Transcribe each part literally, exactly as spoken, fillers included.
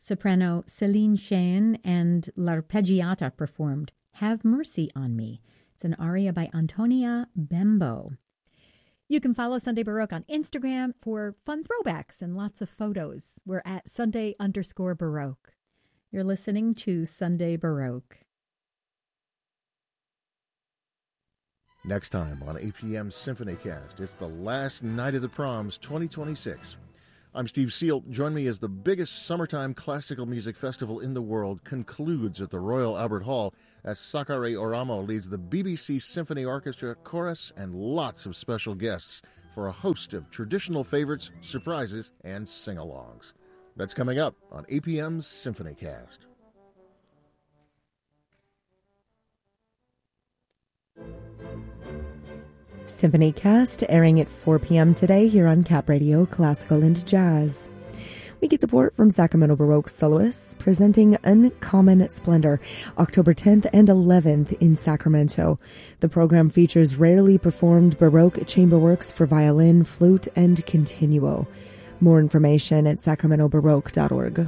Soprano Céline Cheyne and L'Arpeggiata performed Have Mercy on Me. It's an aria by Antonia Bembo. You can follow Sunday Baroque on Instagram for fun throwbacks and lots of photos. We're at Sunday underscore Baroque. You're listening to Sunday Baroque. Next time on A P M SymphonyCast, it's the last night of the proms twenty twenty-six. I'm Steve Seal. Join me as the biggest summertime classical music festival in the world concludes at the Royal Albert Hall as Sakare Oramo leads the B B C Symphony Orchestra, chorus, and lots of special guests for a host of traditional favorites, surprises, and sing-alongs. That's coming up on A P M's SymphonyCast. SymphonyCast airing at four p.m. today here on Cap Radio, Classical and Jazz. We get support from Sacramento Baroque soloists presenting Uncommon Splendor, October tenth and eleventh in Sacramento. The program features rarely performed Baroque chamber works for violin, flute, and continuo. More information at sacramento baroque dot org.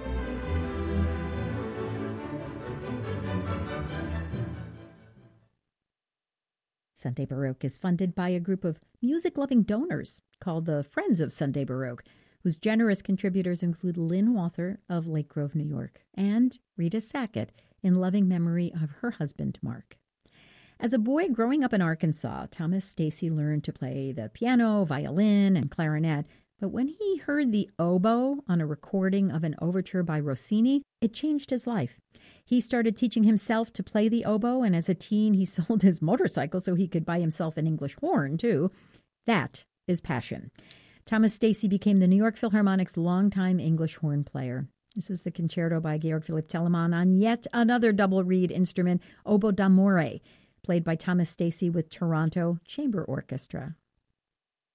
Sunday Baroque is funded by a group of music-loving donors called the Friends of Sunday Baroque, whose generous contributors include Lynn Walther of Lake Grove, New York, and Rita Sackett in loving memory of her husband, Mark. As a boy growing up in Arkansas, Thomas Stacy learned to play the piano, violin, and clarinet, but when he heard the oboe on a recording of an overture by Rossini, it changed his life. He started teaching himself to play the oboe, and as a teen, he sold his motorcycle so he could buy himself an English horn, too. That is passion. Thomas Stacy became the New York Philharmonic's longtime English horn player. This is the concerto by Georg Philipp Telemann on yet another double reed instrument, Oboe d'amore, played by Thomas Stacy with Toronto Chamber Orchestra.